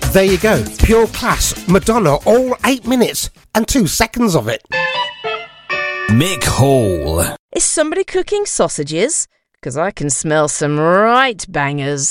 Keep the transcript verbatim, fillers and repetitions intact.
There you go. Pure class. Madonna, all eight minutes and two seconds of it. Mick Hall. Is somebody cooking sausages? Because I can smell some right bangers.